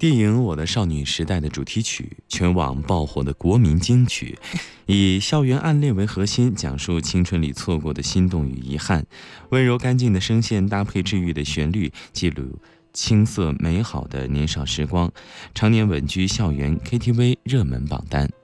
电影《我的少女时代》的主题曲，全网爆火的国民金曲，以校园暗恋为核心，讲述青春里错过的心动与遗憾。温柔干净的声线搭配治愈的旋律，记录青涩美好的年少时光，常年稳居校园 KTV 热门榜单。